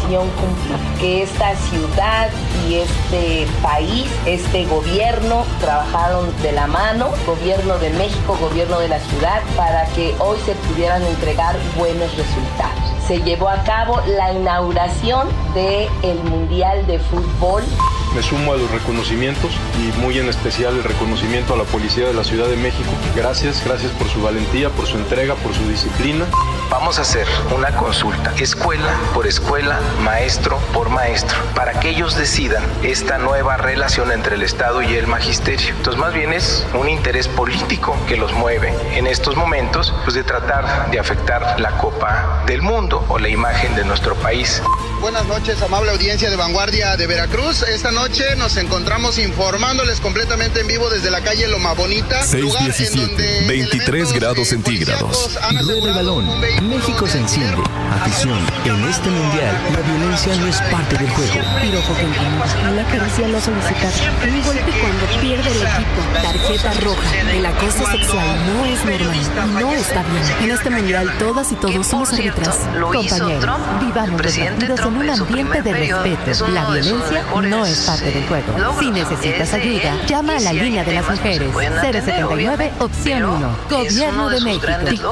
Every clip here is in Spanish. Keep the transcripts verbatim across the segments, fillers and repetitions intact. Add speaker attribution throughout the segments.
Speaker 1: misión cumplida, que esta ciudad y este país, este gobierno trabajaron de la mano, gobierno de México, gobierno de la ciudad, para que hoy se pudieran entregar buenos resultados. Se llevó a cabo la inauguración del Mundial de Fútbol.
Speaker 2: Me sumo a los reconocimientos y muy en especial el reconocimiento a la Policía de la Ciudad de México. Gracias, gracias por su valentía, por su entrega, por su disciplina.
Speaker 3: Vamos a hacer una consulta, escuela por escuela, maestro por maestro, para que ellos decidan esta nueva relación entre el Estado y el magisterio. Entonces, más bien es un interés político que los mueve en estos momentos, pues de tratar de afectar la Copa del Mundo o la imagen de nuestro país.
Speaker 4: Buenas noches, amable audiencia de Vanguardia de Veracruz. Esta noche nos encontramos informándoles completamente en vivo desde la calle Loma Bonita.
Speaker 5: seis diecisiete, veintitrés grados centígrados.
Speaker 6: Rueda el balón. México se enciende. Afición. En este mundial, la violencia no es parte del juego.
Speaker 7: Piropo continuo. Una caricia no solicitada. Un golpe cuando pierde el equipo. Tarjeta roja. El acoso sexual no es normal. No está bien. En este mundial, todas y todos somos árbitras.
Speaker 8: Compañeros, vivamos los partidos en un ambiente de respeto. La violencia no es parte del juego. Si necesitas ayuda, llama a la línea de las mujeres. cero setenta y nueve, opción uno. Gobierno de México.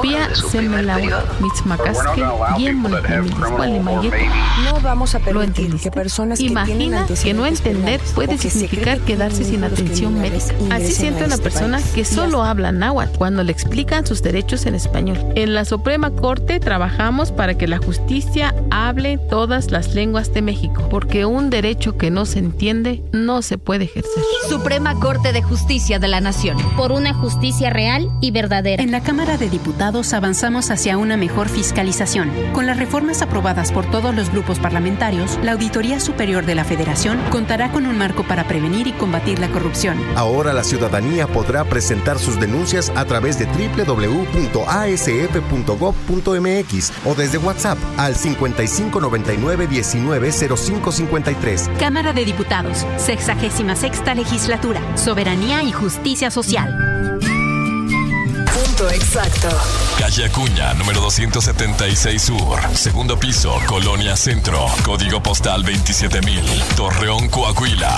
Speaker 7: No vamos a permitir que personas que
Speaker 9: Imagina que no entender puede significar quedarse sin atención médica. Así siente una persona que solo habla náhuatl cuando le explican sus derechos en español. En la Suprema Corte trabajamos para que la justicia hable todas las lenguas de México, porque un derecho que no se entiende no se puede ejercer.
Speaker 10: Suprema Corte de Justicia de la Nación.
Speaker 11: Por una justicia real y verdadera.
Speaker 12: En la Cámara de Diputados avanzamos hacia una mejor fiscalización. Con las reformas aprobadas por todos los grupos parlamentarios, la Auditoría Superior de la Federación contará con un marco para prevenir y combatir la corrupción.
Speaker 13: Ahora la ciudadanía podrá presentar sus denuncias a través de doble u doble u doble u punto a s f punto gob punto m x o desde WhatsApp al cincuenta y cinco noventa y nueve diecinueve cero cinco cincuenta y tres.
Speaker 12: Cámara de Diputados, sexagésima sexta Legislatura, Soberanía y Justicia Social.
Speaker 8: Punto exacto.
Speaker 5: Calle Acuña, número doscientos setenta y seis Sur, segundo piso, Colonia Centro, código postal veintisiete mil, Torreón, Coahuila.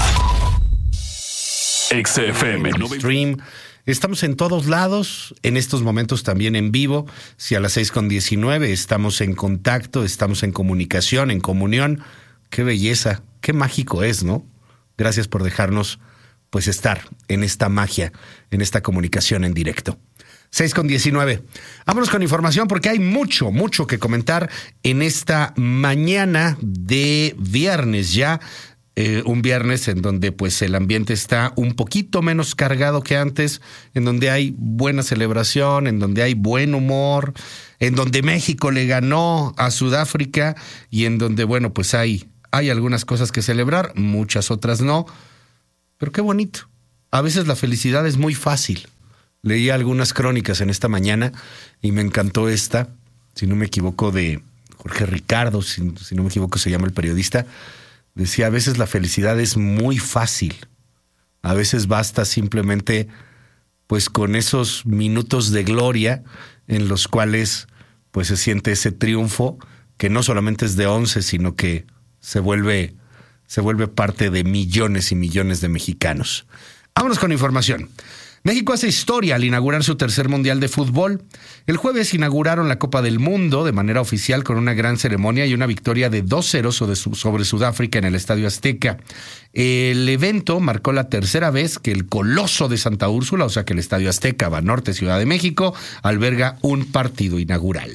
Speaker 5: X F M.
Speaker 14: Stream. Estamos en todos lados, en estos momentos también en vivo. Si a las seis con diecinueve estamos en contacto, estamos en comunicación, en comunión. Qué belleza, qué mágico es, ¿no? Gracias por dejarnos pues estar en esta magia, en esta comunicación en directo. seis con diecinueve. Vámonos con información porque hay mucho, mucho que comentar en esta mañana de viernes ya. Eh, un viernes en donde pues el ambiente está un poquito menos cargado que antes, en donde hay buena celebración, en donde hay buen humor, en donde México le ganó a Sudáfrica y en donde, bueno, pues hay, hay algunas cosas que celebrar, muchas otras no, pero qué bonito. A veces la felicidad es muy fácil. Leí algunas crónicas en esta mañana y me encantó esta, si no me equivoco, de Jorge Ricardo, si, si no me equivoco se llama el periodista. Decía, a veces la felicidad es muy fácil. A veces basta simplemente, pues, con esos minutos de gloria en los cuales, pues, se siente ese triunfo que no solamente es de once, sino que se vuelve, se vuelve parte de millones y millones de mexicanos. Vámonos con información. México hace historia al inaugurar su tercer Mundial de Fútbol. El jueves inauguraron la Copa del Mundo de manera oficial con una gran ceremonia y una victoria de dos cero sobre Sudáfrica en el Estadio Azteca. El evento marcó la tercera vez que el Coloso de Santa Úrsula, o sea que el Estadio Azteca, Banorte, Ciudad de México, alberga un partido inaugural.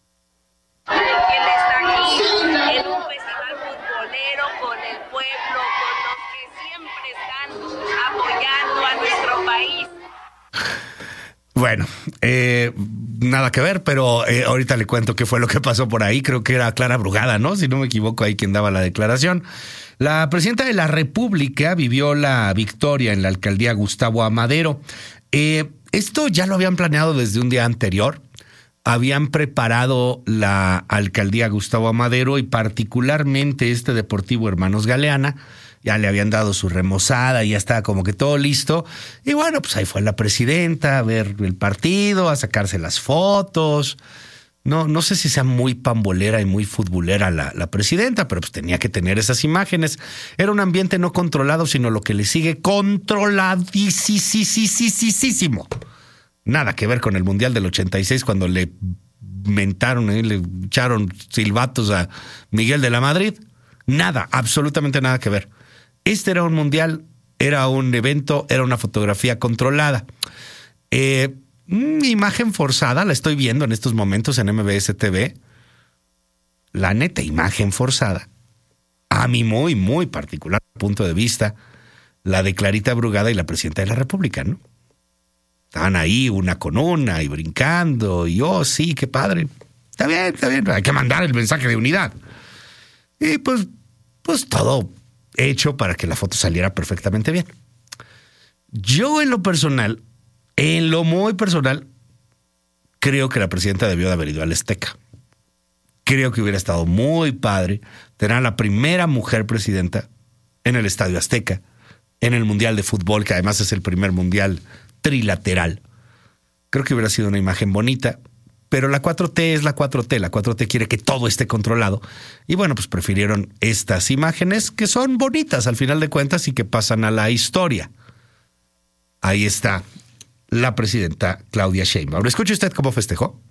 Speaker 14: Bueno, eh, nada que ver, pero eh, ahorita le cuento qué fue lo que pasó por ahí. Creo que era Clara Brugada, ¿no? Si no me equivoco, ahí quien daba la declaración. La presidenta de la República vivió la victoria en la alcaldía Gustavo Amadero. Eh, esto ya lo habían planeado desde un día anterior. Habían preparado la alcaldía Gustavo Amadero y particularmente este Deportivo Hermanos Galeana. Ya le habían dado su remozada y ya estaba como que todo listo. Y bueno, pues ahí fue la presidenta a ver el partido, a sacarse las fotos. No, no sé si sea muy pambolera y muy futbolera la, la presidenta, pero pues tenía que tener esas imágenes. Era un ambiente no controlado, sino lo que le sigue controladísimo. Nada que ver con el Mundial del ochenta y seis cuando le mentaron, ¿eh? le echaron silbatos a Miguel de la Madrid. Nada, absolutamente nada que ver. Este era un Mundial, era un evento, era una fotografía controlada. Eh... Imagen forzada, la estoy viendo en estos momentos en M B S T V. La neta, imagen forzada. A mi muy, muy particular punto de vista, la de Clarita Brugada y la presidenta de la República, ¿no? Estaban ahí una con una y brincando y oh, sí, qué padre. Está bien, está bien, hay que mandar el mensaje de unidad. Y pues, pues todo hecho para que la foto saliera perfectamente bien. Yo en lo personal... En lo muy personal, creo que la presidenta debió de haber ido al Azteca. Creo que hubiera estado muy padre tener a la primera mujer presidenta en el Estadio Azteca, en el Mundial de Fútbol, que además es el primer mundial trilateral. Creo que hubiera sido una imagen bonita, pero la cuatro T es la cuatro T. La cuatro T quiere que todo esté controlado. Y bueno, pues prefirieron estas imágenes que son bonitas al final de cuentas y que pasan a la historia. Ahí está la presidenta Claudia Sheinbaum. ¿Escucha usted cómo festejó?